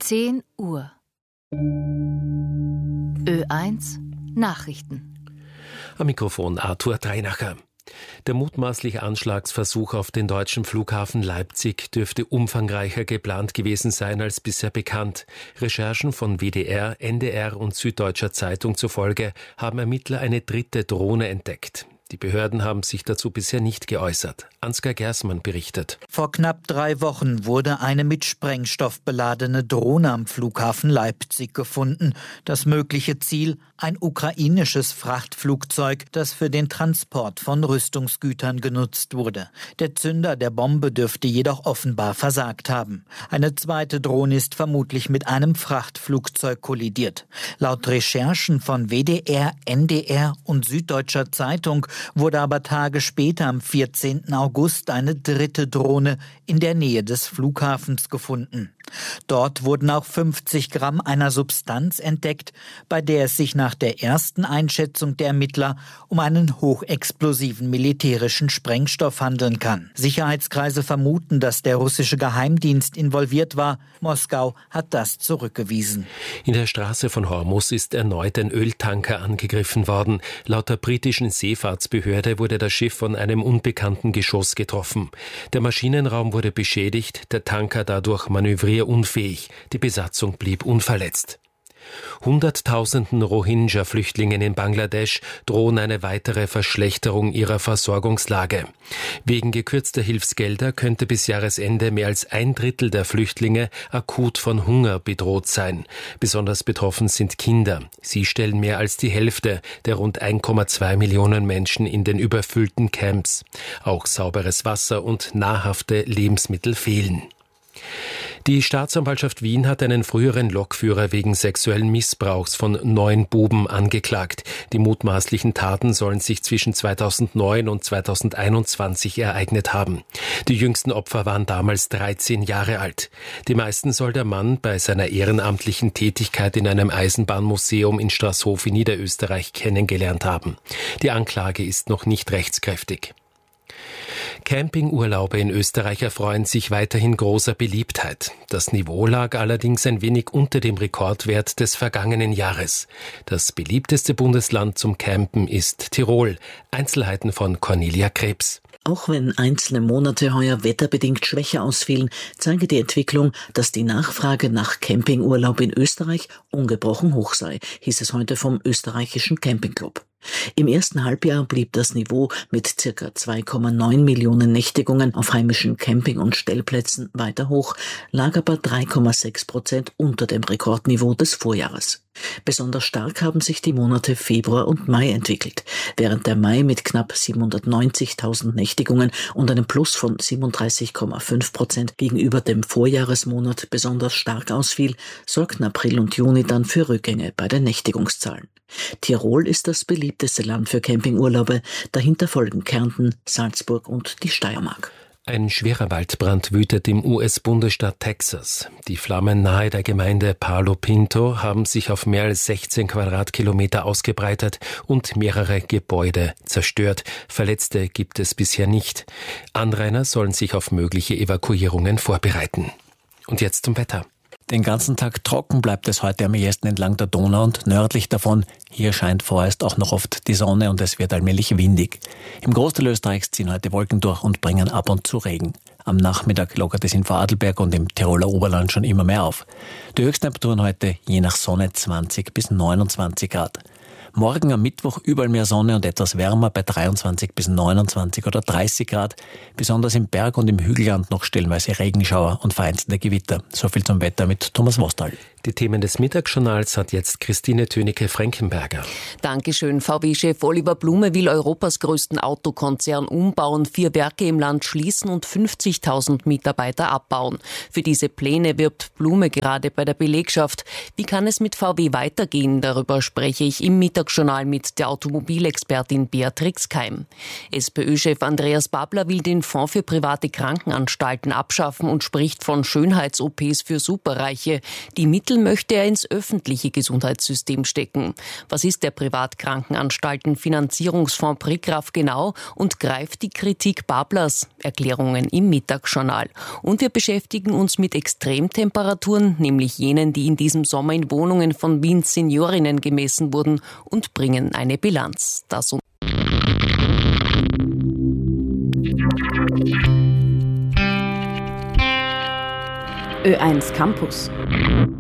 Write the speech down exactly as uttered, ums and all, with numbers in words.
zehn Uhr. Ö eins Nachrichten. Am Mikrofon Arthur Dreinacher. Der mutmaßliche Anschlagsversuch auf den deutschen Flughafen Leipzig dürfte umfangreicher geplant gewesen sein als bisher bekannt. Recherchen von W D R, N D R und Süddeutscher Zeitung zufolge haben Ermittler eine dritte Drohne entdeckt. Die Behörden haben sich dazu bisher nicht geäußert. Ansgar Gersmann berichtet. Vor knapp drei Wochen wurde eine mit Sprengstoff beladene Drohne am Flughafen Leipzig gefunden. Das mögliche Ziel: ein ukrainisches Frachtflugzeug, das für den Transport von Rüstungsgütern genutzt wurde. Der Zünder der Bombe dürfte jedoch offenbar versagt haben. Eine zweite Drohne ist vermutlich mit einem Frachtflugzeug kollidiert. Laut Recherchen von W D R, N D R und Süddeutscher Zeitung wurde aber Tage später, am vierzehnten August, eine dritte Drohne in der Nähe des Flughafens gefunden. Dort wurden auch fünfzig Gramm einer Substanz entdeckt, bei der es sich nach der ersten Einschätzung der Ermittler um einen hochexplosiven militärischen Sprengstoff handeln kann. Sicherheitskreise vermuten, dass der russische Geheimdienst involviert war. Moskau hat das zurückgewiesen. In der Straße von Hormuz ist erneut ein Öltanker angegriffen worden. Laut der britischen Seefahrtsbehörde wurde das Schiff von einem unbekannten Geschoss getroffen. Der Maschinenraum wurde beschädigt, der Tanker dadurch manövrierunfähig. Die Besatzung blieb unverletzt. Hunderttausenden Rohingya-Flüchtlingen in Bangladesch drohen eine weitere Verschlechterung ihrer Versorgungslage. Wegen gekürzter Hilfsgelder könnte bis Jahresende mehr als ein Drittel der Flüchtlinge akut von Hunger bedroht sein. Besonders betroffen sind Kinder. Sie stellen mehr als die Hälfte der rund eins Komma zwei Millionen Menschen in den überfüllten Camps. Auch sauberes Wasser und nahrhafte Lebensmittel fehlen. Die Staatsanwaltschaft Wien hat einen früheren Lokführer wegen sexuellen Missbrauchs von neun Buben angeklagt. Die mutmaßlichen Taten sollen sich zwischen zweitausendneun und zweitausendeinundzwanzig ereignet haben. Die jüngsten Opfer waren damals dreizehn Jahre alt. Die meisten soll der Mann bei seiner ehrenamtlichen Tätigkeit in einem Eisenbahnmuseum in Straßhof in Niederösterreich kennengelernt haben. Die Anklage ist noch nicht rechtskräftig. Campingurlaube in Österreich erfreuen sich weiterhin großer Beliebtheit. Das Niveau lag allerdings ein wenig unter dem Rekordwert des vergangenen Jahres. Das beliebteste Bundesland zum Campen ist Tirol. Einzelheiten von Cornelia Krebs. Auch wenn einzelne Monate heuer wetterbedingt schwächer ausfielen, zeige die Entwicklung, dass die Nachfrage nach Campingurlaub in Österreich ungebrochen hoch sei, hieß es heute vom österreichischen Campingclub. Im ersten Halbjahr blieb das Niveau mit circa zwei Komma neun Millionen Nächtigungen auf heimischen Camping- und Stellplätzen weiter hoch, lag aber drei Komma sechs Prozent unter dem Rekordniveau des Vorjahres. Besonders stark haben sich die Monate Februar und Mai entwickelt. Während der Mai mit knapp siebenhundertneunzigtausend Nächtigungen und einem Plus von siebenunddreißig Komma fünf Prozent gegenüber dem Vorjahresmonat besonders stark ausfiel, sorgten April und Juni dann für Rückgänge bei den Nächtigungszahlen. Tirol ist das beliebteste Land für Campingurlaube, dahinter folgen Kärnten, Salzburg und die Steiermark. Ein schwerer Waldbrand wütet im U S-Bundesstaat Texas. Die Flammen nahe der Gemeinde Palo Pinto haben sich auf mehr als sechzehn Quadratkilometer ausgebreitet und mehrere Gebäude zerstört. Verletzte gibt es bisher nicht. Anrainer sollen sich auf mögliche Evakuierungen vorbereiten. Und jetzt zum Wetter. Den ganzen Tag trocken bleibt es heute am ehesten entlang der Donau und nördlich davon. Hier scheint vorerst auch noch oft die Sonne und es wird allmählich windig. Im Großteil Österreichs ziehen heute Wolken durch und bringen ab und zu Regen. Am Nachmittag lockert es in Vorarlberg und im Tiroler Oberland schon immer mehr auf. Die Höchsttemperaturen heute je nach Sonne zwanzig bis neunundzwanzig Grad. Morgen am Mittwoch überall mehr Sonne und etwas wärmer bei dreiundzwanzig bis neunundzwanzig oder dreißig Grad. Besonders im Berg- und im Hügelland noch stellenweise Regenschauer und vereinzelte Gewitter. So viel zum Wetter mit Thomas Wostal. Die Themen des Mittagsjournals hat jetzt Christine Tönecke-Frankenberger. Dankeschön. V W-Chef Oliver Blume will Europas größten Autokonzern umbauen, vier Werke im Land schließen und fünfzigtausend Mitarbeiter abbauen. Für diese Pläne wirbt Blume gerade bei der Belegschaft. Wie kann es mit V W weitergehen? Darüber spreche ich im Mittagsjournal mit der Automobilexpertin Beatrix Keim. SPÖ-Chef Andreas Babler will den Fonds für private Krankenanstalten abschaffen und spricht von Schönheits-O Ps für Superreiche. Die Mittel Mittel möchte er ins öffentliche Gesundheitssystem stecken. Was ist der Privatkrankenanstalten-Finanzierungsfonds PRIKRAF genau und greift die Kritik Bablers? Erklärungen im Mittagsjournal. Und wir beschäftigen uns mit Extremtemperaturen, nämlich jenen, die in diesem Sommer in Wohnungen von Wiens Seniorinnen gemessen wurden, und bringen eine Bilanz. Das und Ö eins Campus.